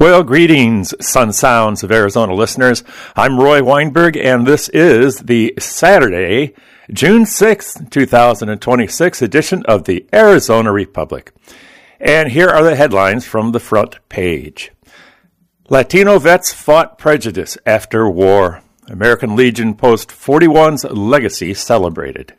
Well, greetings, Sun Sounds of Arizona listeners. I'm Roy Weinberg, and this is the Saturday, June 6th, 2026 edition of the Arizona Republic. And here are the headlines from the front page. Latino vets fought prejudice after war. American Legion Post 41's legacy celebrated.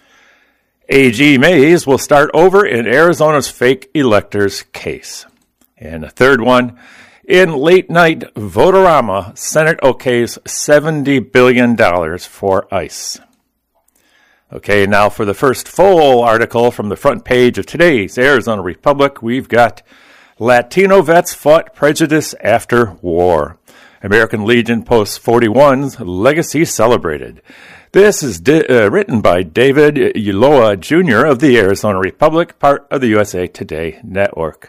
A.G. Mays will start over in Arizona's fake electors case. And a third one, in late night Votorama, Senate okays $70 billion for ICE. Okay, now for the first full article from the front page of today's Arizona Republic, we've got Latino vets fought prejudice after war. American Legion Post 41's legacy celebrated. This is written by David Ulloa Jr. of the Arizona Republic, part of the USA Today network.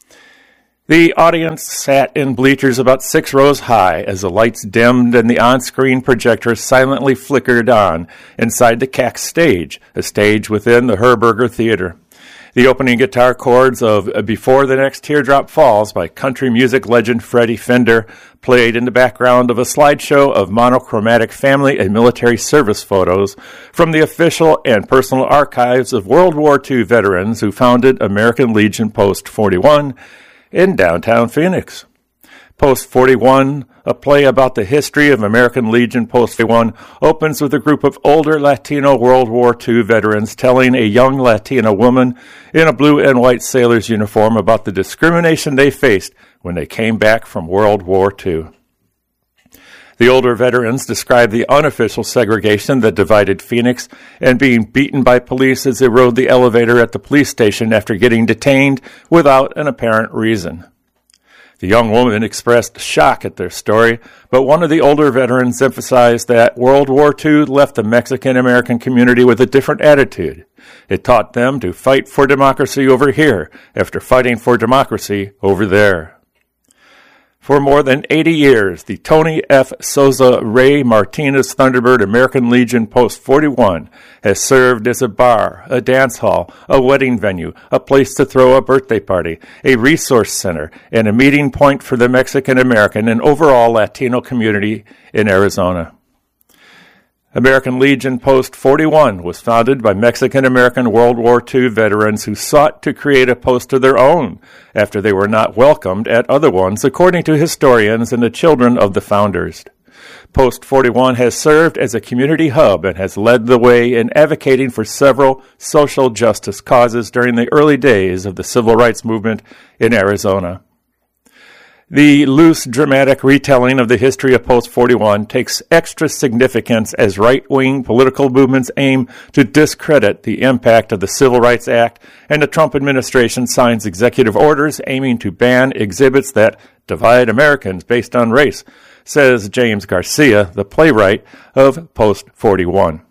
The audience sat in bleachers about 6 rows high as the lights dimmed and the on-screen projector silently flickered on inside the CAC stage, a stage within the Herberger Theater. The opening guitar chords of Before the Next Teardrop Falls by country music legend Freddie Fender played in the background of a slideshow of monochromatic family and military service photos from the official and personal archives of World War II veterans who founded American Legion Post 41 in downtown Phoenix. Post 41, a play about the history of American Legion Post 41, opens with a group of older Latino World War II veterans telling a young Latina woman in a blue and white sailor's uniform about the discrimination they faced when they came back from World War II. The older veterans described the unofficial segregation that divided Phoenix and being beaten by police as they rode the elevator at the police station after getting detained without an apparent reason. The young woman expressed shock at their story, but one of the older veterans emphasized that World War II left the Mexican-American community with a different attitude. It taught them to fight for democracy over here after fighting for democracy over there. For more than 80 years, the Tony F. Souza Ray Martinez Thunderbird American Legion Post 41 has served as a bar, a dance hall, a wedding venue, a place to throw a birthday party, a resource center, and a meeting point for the Mexican-American and overall Latino community in Arizona. American Legion Post 41 was founded by Mexican-American World War II veterans who sought to create a post of their own after they were not welcomed at other ones, according to historians and the children of the founders. Post 41 has served as a community hub and has led the way in advocating for several social justice causes during the early days of the civil rights movement in Arizona. The loose, dramatic retelling of the history of Post 41 takes extra significance as right-wing political movements aim to discredit the impact of the Civil Rights Act, and the Trump administration signs executive orders aiming to ban exhibits that divide Americans based on race, says James Garcia, the playwright of Post 41.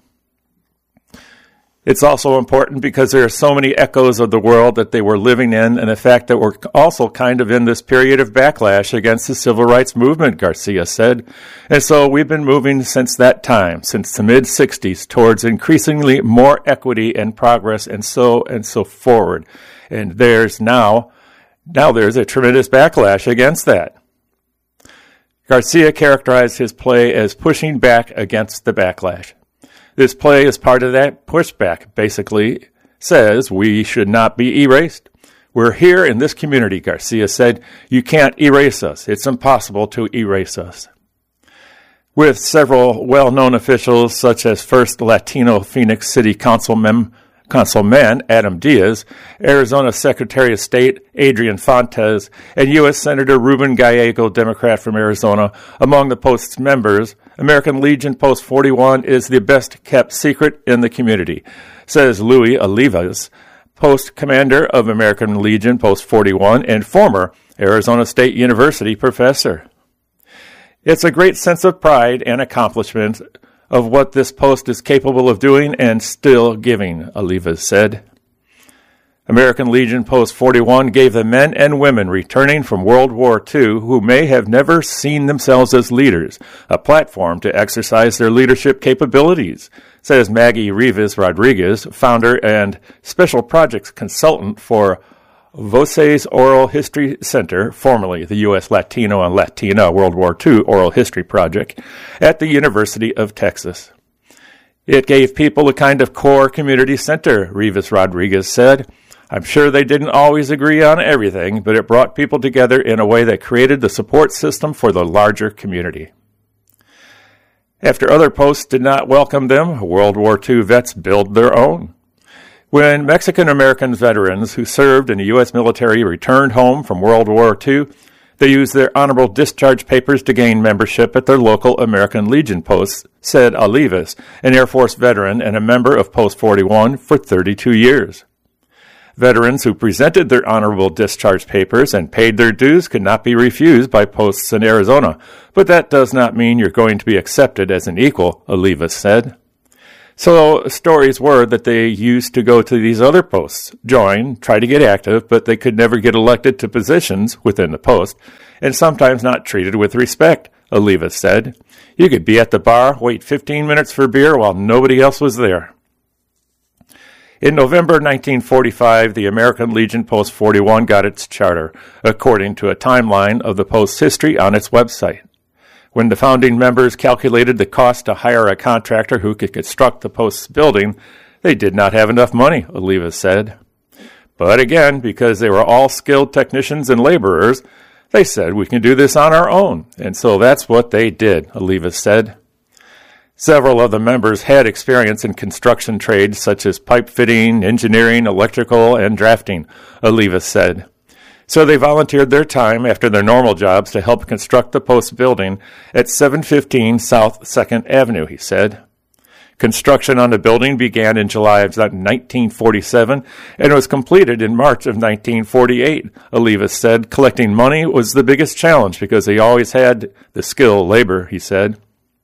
It's also important because there are so many echoes of the world that they were living in, and the fact that we're also kind of in this period of backlash against the civil rights movement, Garcia said. And so we've been moving since that time, since the mid-'60s, towards increasingly more equity and progress and so forward. And there's now there's a tremendous backlash against that. Garcia characterized his play as pushing back against the backlash. This play is part of that pushback, basically says we should not be erased. We're here in this community, Garcia said. You can't erase us. It's impossible to erase us. With several well-known officials, such as First Latino Phoenix City Councilman Adam Diaz, Arizona Secretary of State Adrian Fontes, and U.S. Senator Ruben Gallego, Democrat from Arizona, among the Post's members, American Legion Post 41 is the best-kept secret in the community, says Louis Olivas, Post Commander of American Legion Post 41 and former Arizona State University professor. It's a great sense of pride and accomplishment of what this post is capable of doing and still giving, Olivas said. American Legion Post 41 gave the men and women returning from World War II who may have never seen themselves as leaders a platform to exercise their leadership capabilities, says Maggie Rivas Rodriguez, founder and special projects consultant for Voces Oral History Center, formerly the U.S. Latino and Latina World War II Oral History Project, at the University of Texas. It gave people a kind of core community center, Rivas Rodriguez said. I'm sure they didn't always agree on everything, but it brought people together in a way that created the support system for the larger community. After other posts did not welcome them, World War II vets built their own. When Mexican-American veterans who served in the U.S. military returned home from World War II, they used their honorable discharge papers to gain membership at their local American Legion posts, said Olivas, an Air Force veteran and a member of Post 41 for 32 years. Veterans who presented their honorable discharge papers and paid their dues could not be refused by posts in Arizona, but that does not mean you're going to be accepted as an equal, Olivas said. So stories were that they used to go to these other posts, join, try to get active, but they could never get elected to positions within the post, and sometimes not treated with respect, Olivas said. You could be at the bar, wait 15 minutes for beer while nobody else was there. In November 1945, the American Legion Post 41 got its charter, according to a timeline of the post's history on its website. When the founding members calculated the cost to hire a contractor who could construct the post's building, they did not have enough money, Olivas said. But again, because they were all skilled technicians and laborers, they said we can do this on our own, and so that's what they did, Olivas said. Several of the members had experience in construction trades such as pipe fitting, engineering, electrical, and drafting, Olivas said. So they volunteered their time after their normal jobs to help construct the post building at 715 South 2nd Avenue, he said. Construction on the building began in July of 1947 and was completed in March of 1948, Olivas said. Collecting money was the biggest challenge because they always had the skilled labor, he said.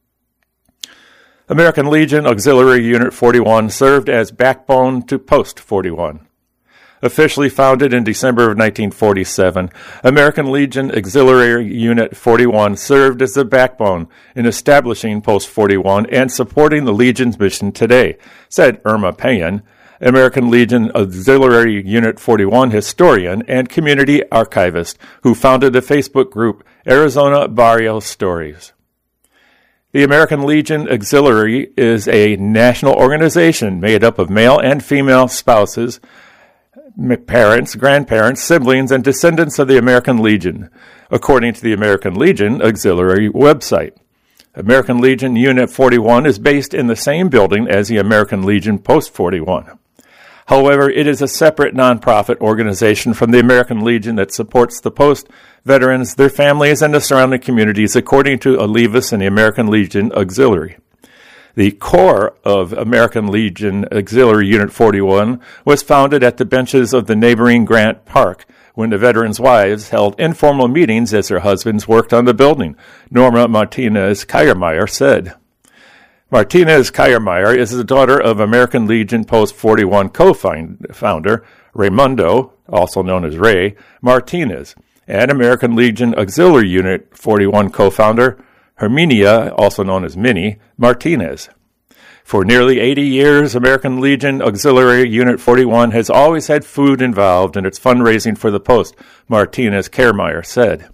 American Legion Auxiliary Unit 41 served as backbone to Post 41. Officially founded in December of 1947, American Legion Auxiliary Unit 41 served as the backbone in establishing Post 41 and supporting the Legion's mission today, said Irma Payan, American Legion Auxiliary Unit 41 historian and community archivist who founded the Facebook group Arizona Barrio Stories. The American Legion Auxiliary is a national organization made up of male and female spouses, parents, grandparents, siblings, and descendants of the American Legion, according to the American Legion Auxiliary website. American Legion Unit 41 is based in the same building as the American Legion Post 41. However, it is a separate nonprofit organization from the American Legion that supports the post, veterans, their families, and the surrounding communities, according to Olivas and the American Legion Auxiliary. The core of American Legion Auxiliary Unit 41 was founded at the benches of the neighboring Grant Park when the veterans' wives held informal meetings as their husbands worked on the building, Norma Martinez Kiermeyer said. Martinez Kiermeyer is the daughter of American Legion Post 41 co-founder Raimundo, also known as Ray, Martinez, and American Legion Auxiliary Unit 41 co-founder Herminia, also known as Minnie, Martinez. For nearly 80 years, American Legion Auxiliary Unit 41 has always had food involved in its fundraising for the post, Martinez Kiermeyer said.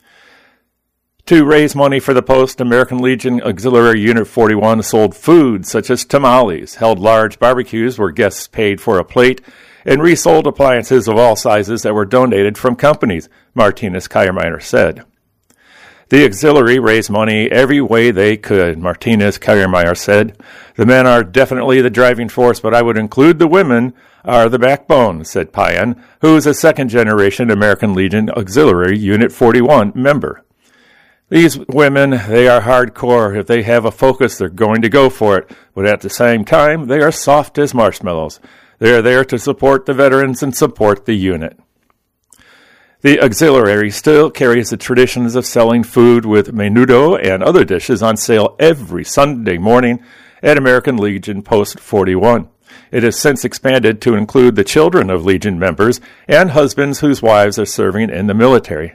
To raise money for the post, American Legion Auxiliary Unit 41 sold food such as tamales, held large barbecues where guests paid for a plate, and resold appliances of all sizes that were donated from companies, Martinez Kiermeyer said. The auxiliary raised money every way they could, Martinez Kiermeyer said. The men are definitely the driving force, but I would include the women are the backbone, said Payan, who is a second-generation American Legion Auxiliary Unit 41 member. These women, they are hardcore. If they have a focus, they're going to go for it. But at the same time, they are soft as marshmallows. They are there to support the veterans and support the unit. The auxiliary still carries the traditions of selling food with menudo and other dishes on sale every Sunday morning at American Legion Post 41. It has since expanded to include the children of Legion members and husbands whose wives are serving in the military.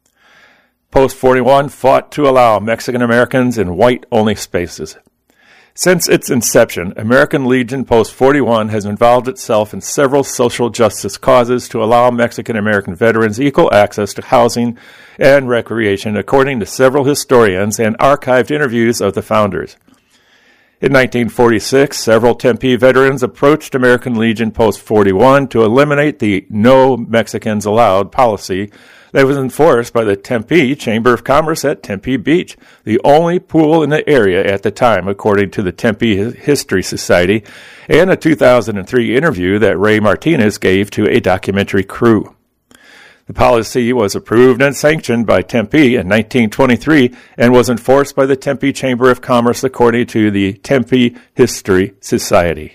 Post 41 fought to allow Mexican Americans in white-only spaces. Since its inception, American Legion Post 41 has involved itself in several social justice causes to allow Mexican-American veterans equal access to housing and recreation, according to several historians and archived interviews of the founders. In 1946, several Tempe veterans approached American Legion Post 41 to eliminate the No Mexicans Allowed policy that was enforced by the Tempe Chamber of Commerce at Tempe Beach, the only pool in the area at the time, according to the Tempe History Society, and a 2003 interview that Ray Martinez gave to a documentary crew. The policy was approved and sanctioned by Tempe in 1923 and was enforced by the Tempe Chamber of Commerce, according to the Tempe History Society.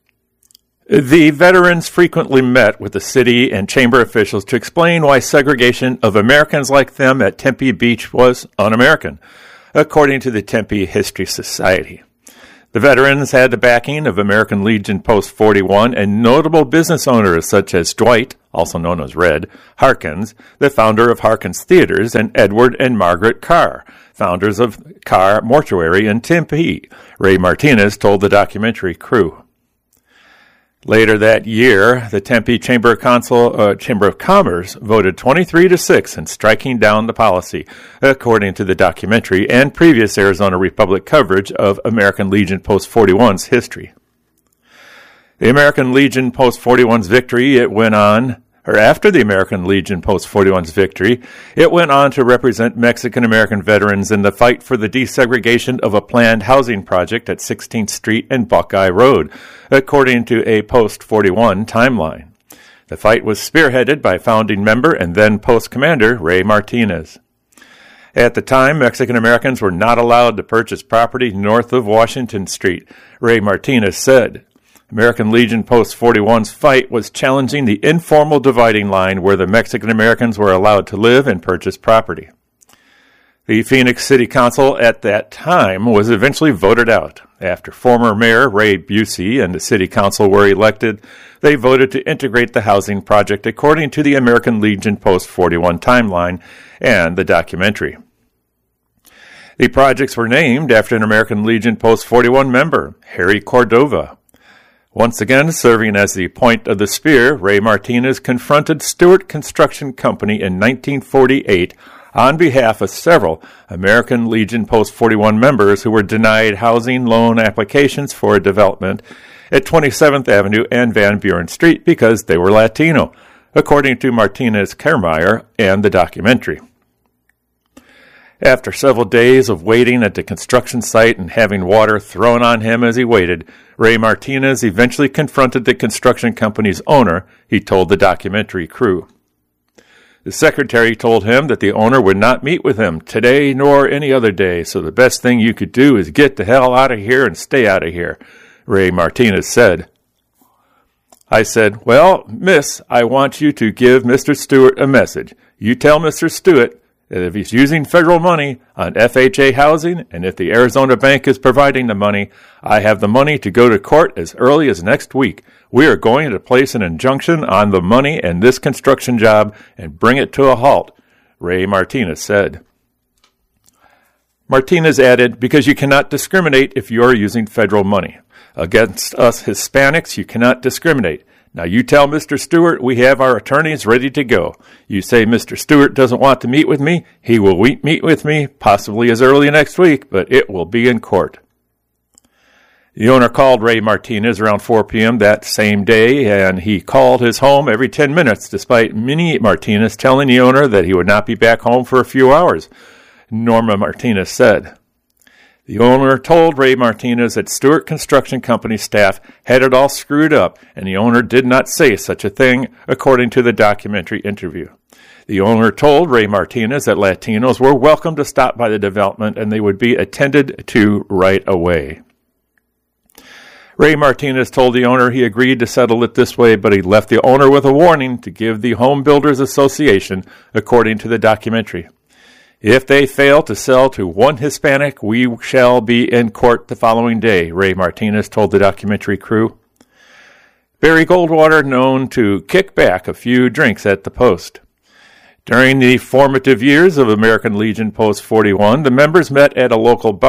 The veterans frequently met with the city and chamber officials to explain why segregation of Americans like them at Tempe Beach was un-American, according to the Tempe History Society. The veterans had the backing of American Legion Post 41 and notable business owners such as Dwight, also known as Red, Harkins, the founder of Harkins Theaters, and Edward and Margaret Carr, founders of Carr Mortuary in Tempe, Ray Martinez told the documentary crew. Later that year, the Tempe Chamber of Commerce voted 23-6 in striking down the policy, according to the documentary and previous Arizona Republic coverage of American Legion Post 41's history. The American Legion Post 41's victory, after the American Legion Post 41's victory, it went on to represent Mexican-American veterans in the fight for the desegregation of a planned housing project at 16th Street and Buckeye Road, according to a Post 41 timeline. The fight was spearheaded by founding member and then Post Commander Ray Martinez. At the time, Mexican-Americans were not allowed to purchase property north of Washington Street, Ray Martinez said. American Legion Post 41's fight was challenging the informal dividing line where the Mexican Americans were allowed to live and purchase property. The Phoenix City Council at that time was eventually voted out. After former Mayor Ray Busey and the City Council were elected, they voted to integrate the housing project according to the American Legion Post 41 timeline and the documentary. The projects were named after an American Legion Post 41 member, Harry Cordova. Once again, serving as the point of the spear, Ray Martinez confronted Stewart Construction Company in 1948 on behalf of several American Legion Post 41 members who were denied housing loan applications for development at 27th Avenue and Van Buren Street because they were Latino, according to Martinez Kermeyer and the documentary. After several days of waiting at the construction site and having water thrown on him as he waited, Ray Martinez eventually confronted the construction company's owner, he told the documentary crew. The secretary told him that the owner would not meet with him today nor any other day, so the best thing you could do is get the hell out of here and stay out of here, Ray Martinez said. I said, "Well, miss, I want you to give Mr. Stewart a message. You tell Mr. Stewart that if he's using federal money on FHA housing and if the Arizona Bank is providing the money, I have the money to go to court as early as next week. We are going to place an injunction on the money and this construction job and bring it to a halt," Ray Martinez said. Martinez added, "Because you cannot discriminate if you are using federal money. Against us Hispanics, you cannot discriminate. Now you tell Mr. Stewart we have our attorneys ready to go. You say Mr. Stewart doesn't want to meet with me, he will meet with me, possibly as early next week, but it will be in court." The owner called Ray Martinez around 4 p.m. that same day, and he called his home every 10 minutes, despite Minnie Martinez telling the owner that he would not be back home for a few hours, Norma Martinez said. The owner told Ray Martinez that Stewart Construction Company staff had it all screwed up, and the owner did not say such a thing, according to the documentary interview. The owner told Ray Martinez that Latinos were welcome to stop by the development and they would be attended to right away. Ray Martinez told the owner he agreed to settle it this way, but he left the owner with a warning to give the Home Builders Association, according to the documentary. "If they fail to sell to one Hispanic, we shall be in court the following day," Ray Martinez told the documentary crew. Barry Goldwater known to kick back a few drinks at the Post. During the formative years of American Legion Post 41, the members met at a local bar,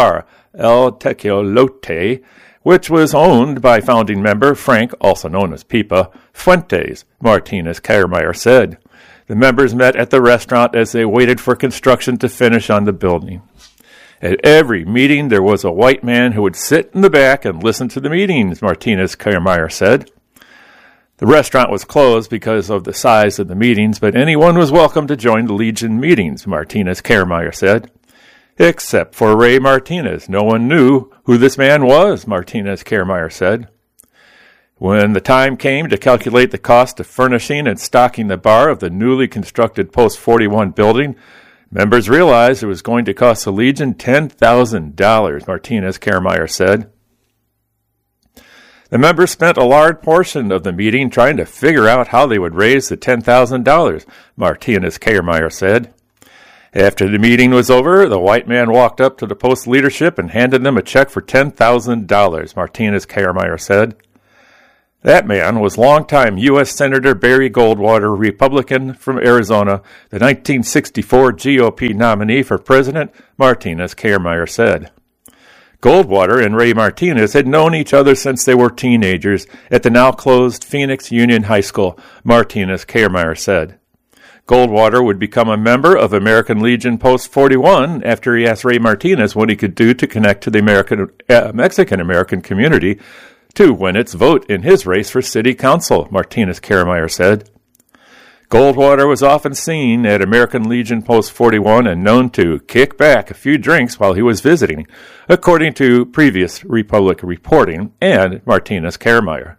El Tecolote, which was owned by founding member Frank, also known as Pipa, Fuentes, Martinez Kiermaier said. The members met at the restaurant as they waited for construction to finish on the building. At every meeting, there was a white man who would sit in the back and listen to the meetings, Martinez Kiermaier said. The restaurant was closed because of the size of the meetings, but anyone was welcome to join the Legion meetings, Martinez Kiermaier said. Except for Ray Martinez. No one knew who this man was, Martinez Kiermaier said. When the time came to calculate the cost of furnishing and stocking the bar of the newly constructed Post 41 building, members realized it was going to cost the Legion $10,000, Martinez Kiermaier said. The members spent a large portion of the meeting trying to figure out how they would raise the $10,000, Martinez Kiermaier said. After the meeting was over, the white man walked up to the Post leadership and handed them a check for $10,000, Martinez Kiermaier said. That man was longtime U.S. Senator Barry Goldwater, Republican from Arizona, the 1964 GOP nominee for president, Martinez Kiermaier said. Goldwater and Ray Martinez had known each other since they were teenagers at the now-closed Phoenix Union High School, Martinez Kiermaier said. Goldwater would become a member of American Legion Post 41 after he asked Ray Martinez what he could do to connect to the Mexican-American community to win its vote in his race for city council, Martinez Kiermaier said. Goldwater was often seen at American Legion Post 41 and known to kick back a few drinks while he was visiting, according to previous Republic reporting and Martinez Kiermaier.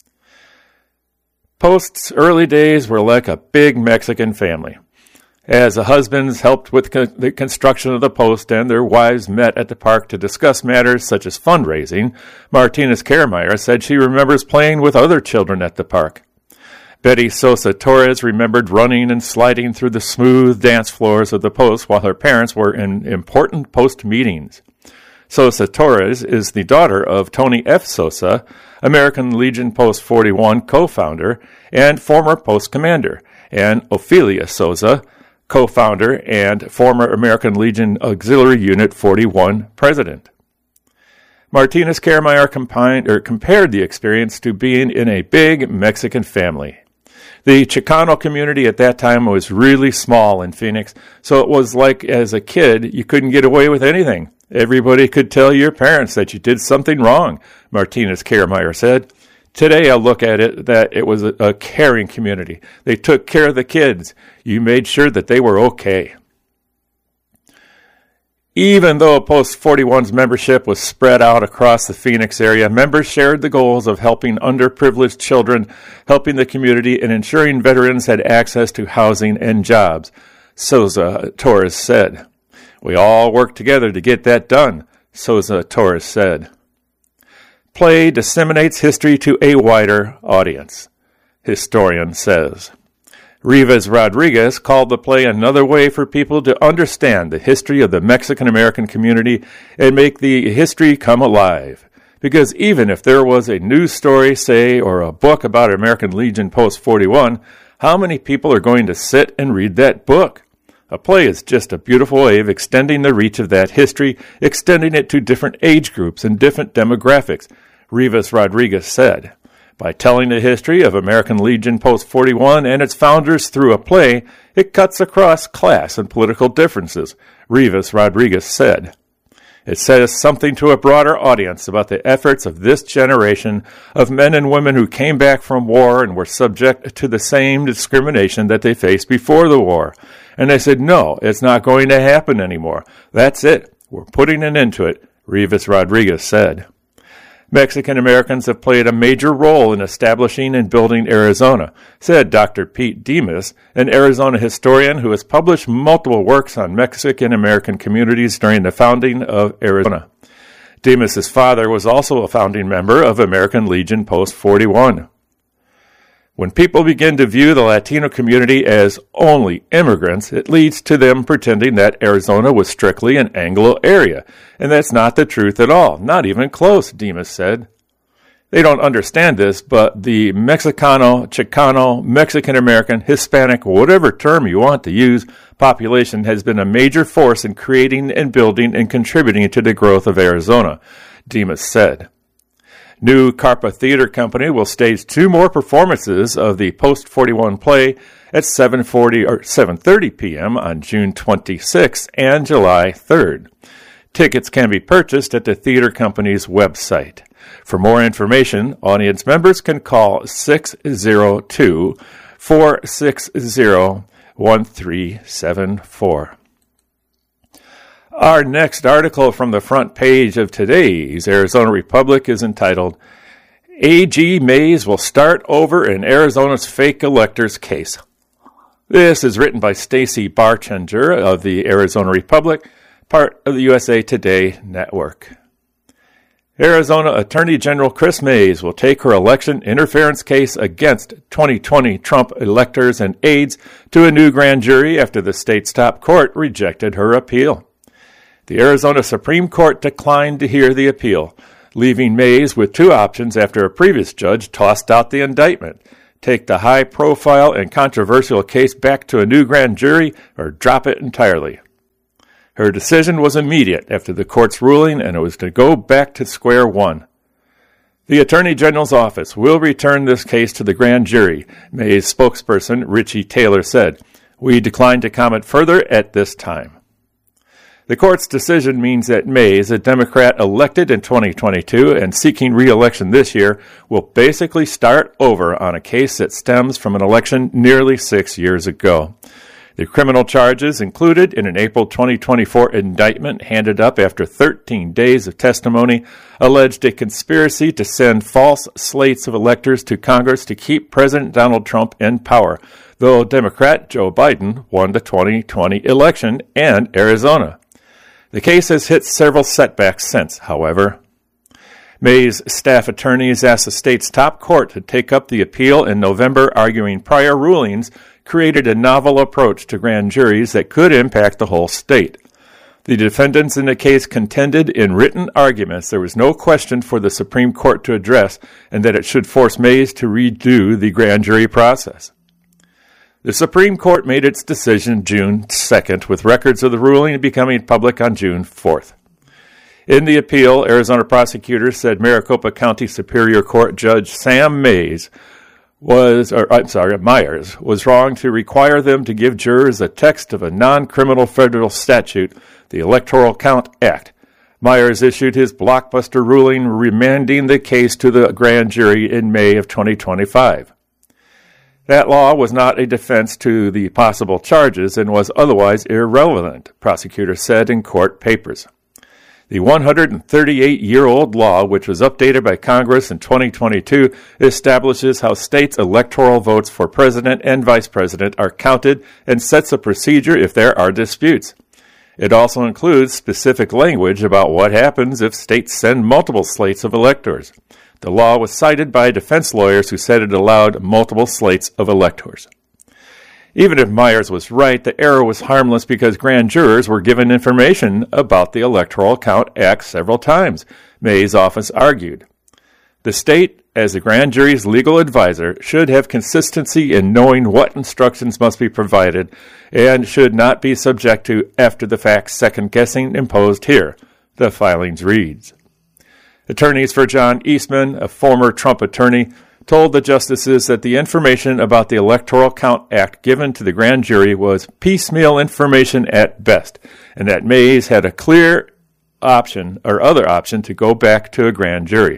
Post's early days were like a big Mexican family. As the husbands helped with the construction of the Post and their wives met at the park to discuss matters such as fundraising, Martinez Kiermaier said she remembers playing with other children at the park. Betty Sosa Torres remembered running and sliding through the smooth dance floors of the Post while her parents were in important Post meetings. Sosa Torres is the daughter of Tony F. Sosa, American Legion Post 41 co-founder and former Post commander, and Ophelia Sosa, co-founder and former American Legion Auxiliary Unit 41 president. Martinez Kiermaier compared the experience to being in a big Mexican family. The Chicano community at that time was really small in Phoenix, so it was like as a kid you couldn't get away with anything. Everybody could tell your parents that you did something wrong, Martinez Kiermaier said. Today I look at it that it was a caring community. They took care of the kids. You made sure that they were okay. Even though Post 41's membership was spread out across the Phoenix area, members shared the goals of helping underprivileged children, helping the community, and ensuring veterans had access to housing and jobs, Sosa Torres said. We all worked together to get that done, Sosa Torres said. Play disseminates history to a wider audience, historian says. Rivas Rodriguez called the play another way for people to understand the history of the Mexican-American community and make the history come alive. Because even if there was a news story, say, or a book about American Legion Post 41, how many people are going to sit and read that book? A play is just a beautiful way of extending the reach of that history, extending it to different age groups and different demographics, Rivas Rodriguez said. By telling the history of American Legion Post 41 and its founders through a play, it cuts across class and political differences, Rivas Rodriguez said. It says something to a broader audience about the efforts of this generation of men and women who came back from war and were subject to the same discrimination that they faced before the war. And they said, no, it's not going to happen anymore. That's it. We're putting an end to it, Rivas Rodriguez said. Mexican Americans have played a major role in establishing and building Arizona, said Dr. Pete Demas, an Arizona historian who has published multiple works on Mexican American communities during the founding of Arizona. Demas's father was also a founding member of American Legion Post 41. When people begin to view the Latino community as only immigrants, it leads to them pretending that Arizona was strictly an Anglo area, and that's not the truth at all, not even close, Demas said. They don't understand this, but the Mexicano, Chicano, Mexican-American, Hispanic, whatever term you want to use, population has been a major force in creating and building and contributing to the growth of Arizona, Demas said. New Carpa Theater Company will stage 2 more performances of the Post-41 play at 7:30 p.m. on June 26th and July 3rd. Tickets can be purchased at the theater company's website. For more information, audience members can call 602-460-1374. Our next article from the front page of today's Arizona Republic is entitled, A.G. Mays Will Start Over in Arizona's Fake Electors Case. This is written by Stacy Barchinger of the Arizona Republic, part of the USA Today network. Arizona Attorney General Chris Mays will take her election interference case against 2020 Trump electors and aides to a new grand jury after the state's top court rejected her appeal. The Arizona Supreme Court declined to hear the appeal, leaving Mays with 2 options after a previous judge tossed out the indictment: take the high-profile and controversial case back to a new grand jury or drop it entirely. Her decision was immediate after the court's ruling, and it was to go back to square one. The Attorney General's office will return this case to the grand jury, Mays' spokesperson Richie Taylor said. We decline to comment further at this time. The court's decision means that Mays, a Democrat elected in 2022 and seeking re-election this year, will basically start over on a case that stems from an election nearly 6 years ago. The criminal charges included in an April 2024 indictment handed up after 13 days of testimony alleged a conspiracy to send false slates of electors to Congress to keep President Donald Trump in power, though Democrat Joe Biden won the 2020 election and Arizona. The case has hit several setbacks since, however. Mays' staff attorneys asked the state's top court to take up the appeal in November, arguing prior rulings created a novel approach to grand juries that could impact the whole state. The defendants in the case contended in written arguments there was no question for the Supreme Court to address and that it should force Mays to redo the grand jury process. The Supreme Court made its decision June 2nd, with records of the ruling becoming public on June 4th. In the appeal, Arizona prosecutors said Maricopa County Superior Court Judge Sam Myers was wrong to require them to give jurors a text of a non-criminal federal statute, the Electoral Count Act. Myers issued his blockbuster ruling remanding the case to the grand jury in May of 2025. That law was not a defense to the possible charges and was otherwise irrelevant, prosecutors said in court papers. The 138-year-old law, which was updated by Congress in 2022, establishes how states' electoral votes for president and vice president are counted and sets a procedure if there are disputes. It also includes specific language about what happens if states send multiple slates of electors. The law was cited by defense lawyers who said it allowed multiple slates of electors. Even if Myers was right, the error was harmless because grand jurors were given information about the Electoral Count Act several times, Mays' office argued. The state, as the grand jury's legal advisor, should have consistency in knowing what instructions must be provided and should not be subject to after-the-fact second-guessing imposed here, the filings reads. Attorneys for John Eastman, a former Trump attorney, told the justices that the information about the Electoral Count Act given to the grand jury was piecemeal information at best, and that Mays had a clear other option to go back to a grand jury.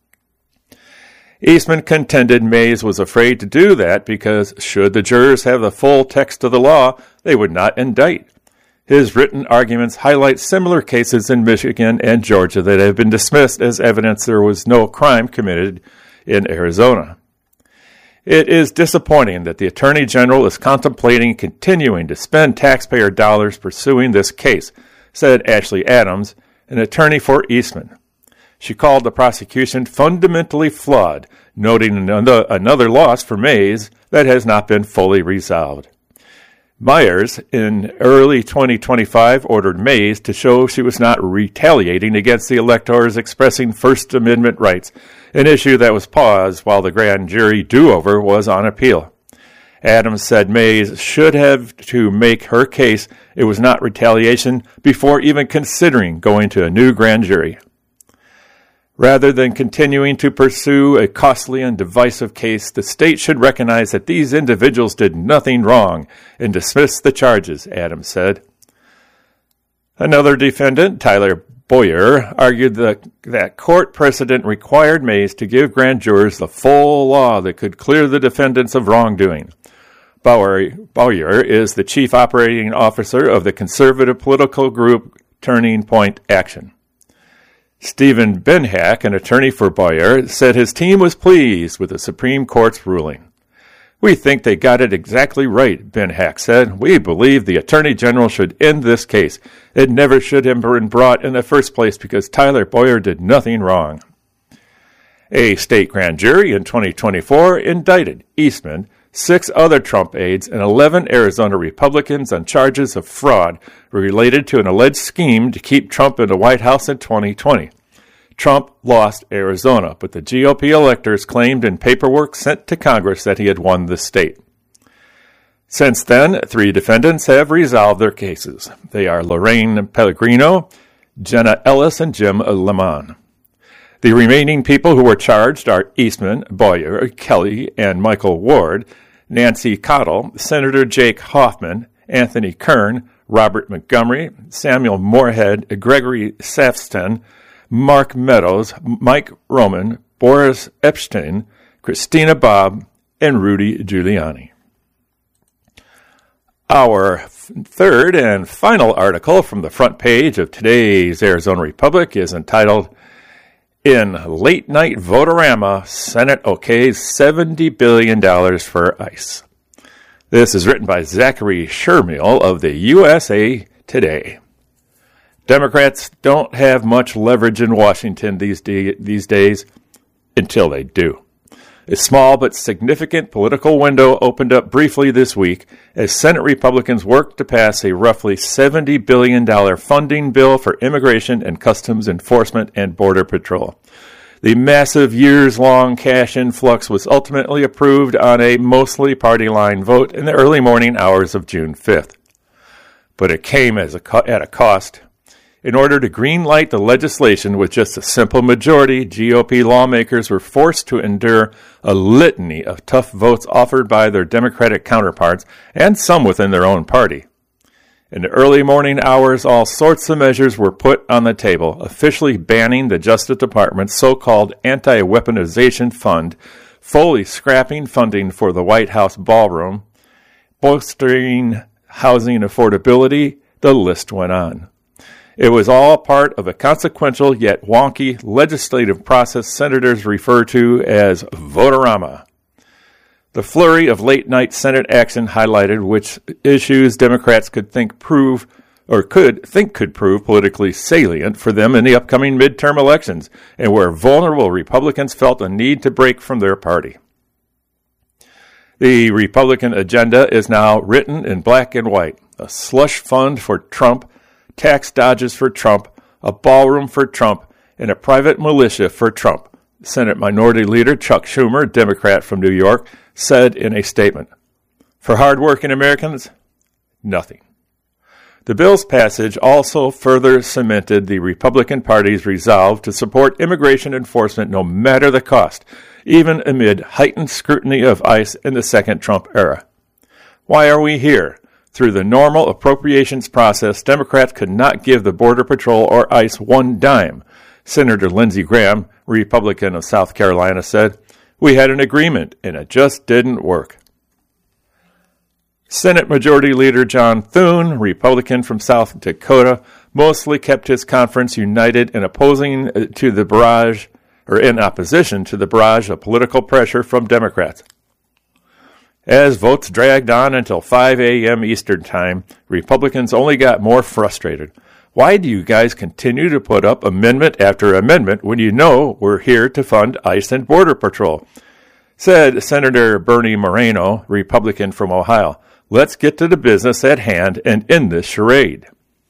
Eastman contended Mays was afraid to do that because should the jurors have the full text of the law, they would not indict. His written arguments highlight similar cases in Michigan and Georgia that have been dismissed as evidence there was no crime committed in Arizona. It is disappointing that the Attorney General is contemplating continuing to spend taxpayer dollars pursuing this case, said Ashley Adams, an attorney for Eastman. She called the prosecution fundamentally flawed, noting another loss for Mays that has not been fully resolved. Myers, in early 2025, ordered Mays to show she was not retaliating against the electors expressing First Amendment rights, an issue that was paused while the grand jury do-over was on appeal. Adams said Mays should have to make her case it was not retaliation before even considering going to a new grand jury. Rather than continuing to pursue a costly and divisive case, the state should recognize that these individuals did nothing wrong and dismiss the charges, Adams said. Another defendant, Tyler Boyer, argued that court precedent required Mays to give grand jurors the full law that could clear the defendants of wrongdoing. Boyer is the chief operating officer of the conservative political group Turning Point Action. Stephen Benhack, an attorney for Boyer, said his team was pleased with the Supreme Court's ruling. "We think they got it exactly right," Benhack said. "We believe the Attorney General should end this case. It never should have been brought in the first place because Tyler Boyer did nothing wrong." A state grand jury in 2024 indicted Eastman, 6 other Trump aides, and 11 Arizona Republicans on charges of fraud related to an alleged scheme to keep Trump in the White House in 2020. Trump lost Arizona, but the GOP electors claimed in paperwork sent to Congress that he had won the state. Since then, 3 defendants have resolved their cases. They are Lorraine Pellegrino, Jenna Ellis, and Jim Lemon. The remaining people who were charged are Eastman, Boyer, Kelly, and Michael Ward, Nancy Cottle, Senator Jake Hoffman, Anthony Kern, Robert Montgomery, Samuel Moorhead, Gregory Safston, Mark Meadows, Mike Roman, Boris Epstein, Christina Bobb, and Rudy Giuliani. Our third and final article from the front page of today's Arizona Republic is entitled, "In Late Night Votorama, Senate Okays $70 billion for ICE." This is written by Zachary Shermill of the USA Today. Democrats don't have much leverage in Washington these days until they do. A small but significant political window opened up briefly this week as Senate Republicans worked to pass a roughly $70 billion funding bill for immigration and customs enforcement and border patrol. The massive years-long cash influx was ultimately approved on a mostly party-line vote in the early morning hours of June 5th. But it came at a cost. In order to green-light the legislation with just a simple majority, GOP lawmakers were forced to endure a litany of tough votes offered by their Democratic counterparts and some within their own party. In the early morning hours, all sorts of measures were put on the table, officially banning the Justice Department's so-called anti-weaponization fund, fully scrapping funding for the White House ballroom, bolstering housing affordability. The list went on. It was all part of a consequential yet wonky legislative process senators refer to as Votorama. The flurry of late-night Senate action highlighted which issues Democrats could think could prove politically salient for them in the upcoming midterm elections, and where vulnerable Republicans felt a need to break from their party. The Republican agenda is now written in black and white: a slush fund for Trump, tax dodges for Trump, a ballroom for Trump, and a private militia for Trump, Senate Minority Leader Chuck Schumer, Democrat from New York, said in a statement. For hardworking Americans, nothing. The bill's passage also further cemented the Republican Party's resolve to support immigration enforcement no matter the cost, even amid heightened scrutiny of ICE in the second Trump era. Why are we here? Through the normal appropriations process, Democrats could not give the Border Patrol or ICE one dime. Senator Lindsey Graham, Republican of South Carolina, said, "We had an agreement, and it just didn't work." Senate Majority Leader John Thune, Republican from South Dakota, mostly kept his conference united in opposition to the barrage of political pressure from Democrats. As votes dragged on until 5 a.m. Eastern Time, Republicans only got more frustrated. Why do you guys continue to put up amendment after amendment when you know we're here to fund ICE and Border Patrol? Said Senator Bernie Moreno, Republican from Ohio. Let's get to the business at hand and end this charade.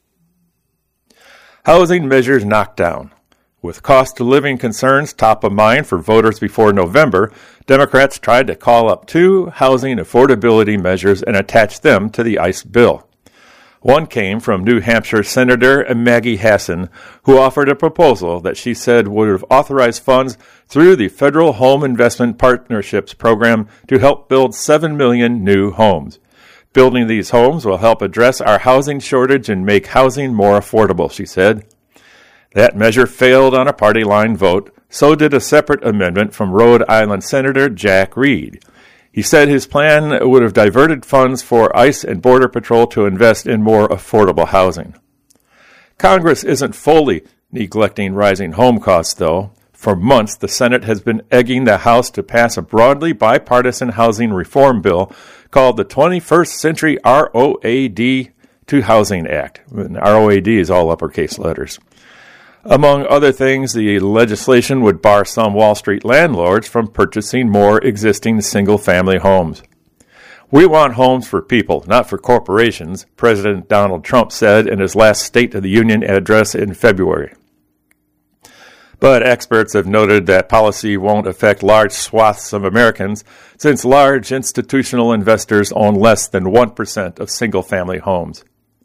Housing measures knocked down. With cost of living concerns top of mind for voters before November, Democrats tried to call up two housing affordability measures and attach them to the ICE bill. One came from New Hampshire Senator Maggie Hassan, who offered a proposal that she said would have authorized funds through the Federal Home Investment Partnerships Program to help build 7 million new homes. Building these homes will help address our housing shortage and make housing more affordable, she said. That measure failed on a party line vote. So did a separate amendment from Rhode Island Senator Jack Reed. He said his plan would have diverted funds for ICE and Border Patrol to invest in more affordable housing. Congress isn't fully neglecting rising home costs, though. For months, the Senate has been egging the House to pass a broadly bipartisan housing reform bill called the 21st Century ROAD to Housing Act. And ROAD is all uppercase letters. Among other things, the legislation would bar some Wall Street landlords from purchasing more existing single-family homes. We want homes for people, not for corporations, President Donald Trump said in his last State of the Union address in February. But experts have noted that policy won't affect large swaths of Americans since large institutional investors own less than 1% of single-family homes.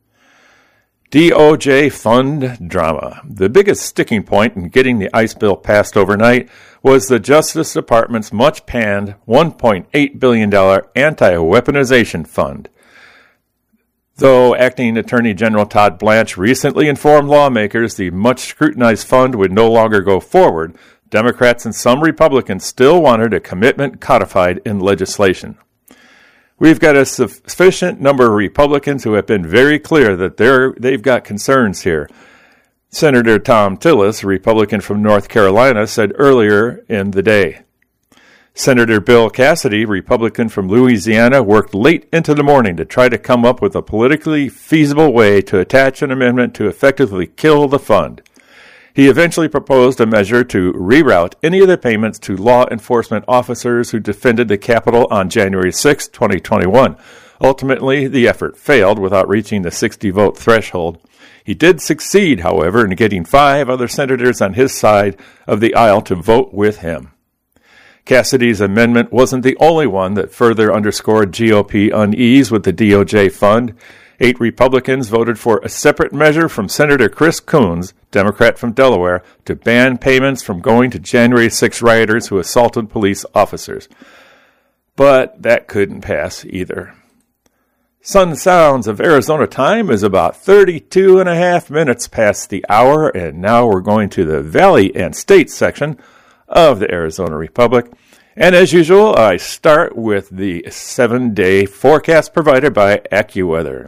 DOJ fund drama. The biggest sticking point in getting the ICE bill passed overnight was the Justice Department's much-panned $1.8 billion anti-weaponization fund. Though Acting Attorney General Todd Blanche recently informed lawmakers the much-scrutinized fund would no longer go forward, Democrats and some Republicans still wanted a commitment codified in legislation. We've got a sufficient number of Republicans who have been very clear that they've got concerns here. Senator Thom Tillis, a Republican from North Carolina, said earlier in the day. Senator Bill Cassidy, Republican from Louisiana, worked late into the morning to try to come up with a politically feasible way to attach an amendment to effectively kill the fund. He eventually proposed a measure to reroute any of the payments to law enforcement officers who defended the Capitol on January 6, 2021. Ultimately, the effort failed without reaching the 60-vote threshold. He did succeed, however, in getting 5 other senators on his side of the aisle to vote with him. Cassidy's amendment wasn't the only one that further underscored GOP unease with the DOJ fund. 8 Republicans voted for a separate measure from Senator Chris Coons, Democrat from Delaware, to ban payments from going to January 6 rioters who assaulted police officers. But that couldn't pass either. Sun Sounds of Arizona time is about 32 and a half minutes past the hour, and now we're going to the Valley and State section of the Arizona Republic. And as usual, I start with the 7-day forecast provided by AccuWeather.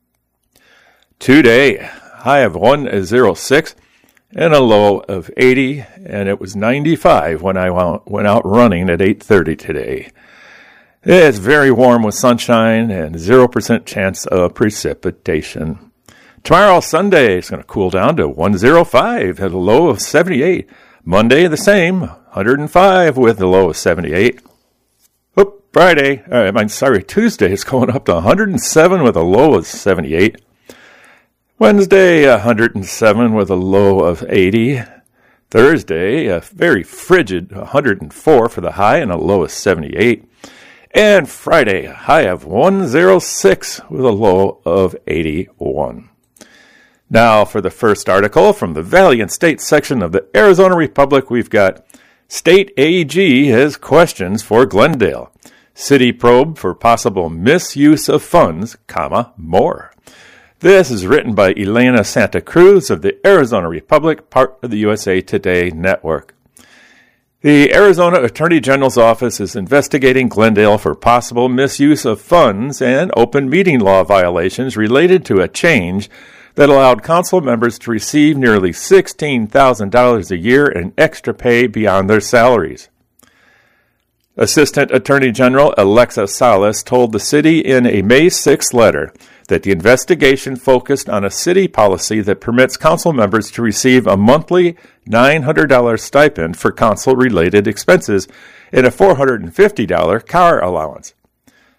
Today, high of 106 and a low of 80, and it was 95 when I went out running at 8:30 today. It's very warm with sunshine and 0% chance of precipitation. Tomorrow, Sunday, it's going to cool down to 105 at a low of 78. Monday, the same, 105 with a low of 78. Tuesday is going up to 107 with a low of 78. Wednesday, 107 with a low of 80. Thursday, a very frigid 104 for the high and a low of 78. And Friday, a high of 106 with a low of 81. Now for the first article from the Valley and State section of the Arizona Republic, we've got State AG has questions for Glendale. City probe for possible misuse of funds, more. This is written by Elena Santa Cruz of the Arizona Republic, part of the USA Today network. The Arizona Attorney General's office is investigating Glendale for possible misuse of funds and open meeting law violations related to a change that allowed council members to receive nearly $16,000 a year in extra pay beyond their salaries. Assistant Attorney General Alexa Salas told the city in a May 6 letter that the investigation focused on a city policy that permits council members to receive a monthly $900 stipend for council-related expenses and a $450 car allowance.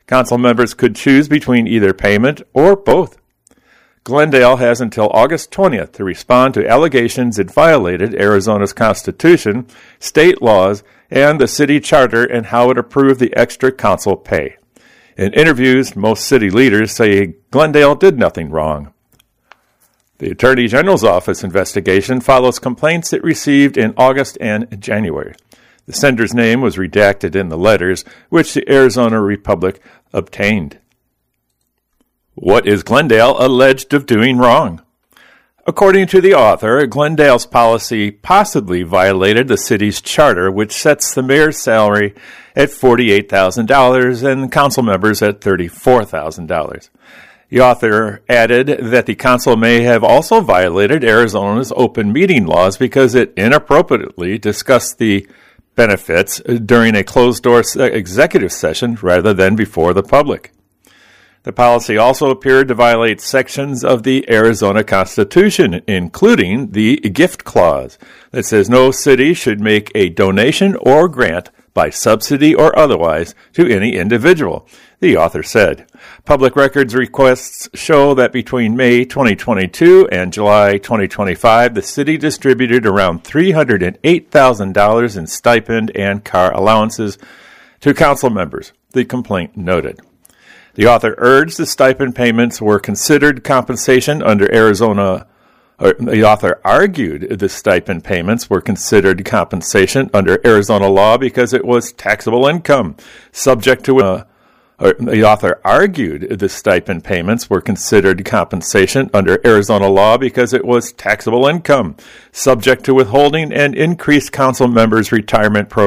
Council members could choose between either payment or both. Glendale has until August 20th to respond to allegations it violated Arizona's Constitution, state laws, and the city charter and how it approved the extra council pay. In interviews, most city leaders say Glendale did nothing wrong. The Attorney General's Office investigation follows complaints it received in August and January. The sender's name was redacted in the letters, which the Arizona Republic obtained. What is Glendale alleged of doing wrong? According to the author, Glendale's policy possibly violated the city's charter, which sets the mayor's salary at $48,000 and council members at $34,000. The author added that the council may have also violated Arizona's open meeting laws because it inappropriately discussed the benefits during a closed-door executive session rather than before the public. The policy also appeared to violate sections of the Arizona Constitution, including the gift clause that says no city should make a donation or grant by subsidy or otherwise to any individual, the author said. Public records requests show that between May 2022 and July 2025, the city distributed around $308,000 in stipend and car allowances to council members, the complaint noted. The author urged the stipend payments were considered compensation under Arizona. The author argued the stipend payments were considered compensation under Arizona law because it was taxable income, subject to the author argued the stipend payments were considered compensation under Arizona law because it was taxable income, subject to withholding and increased council members' retirement program.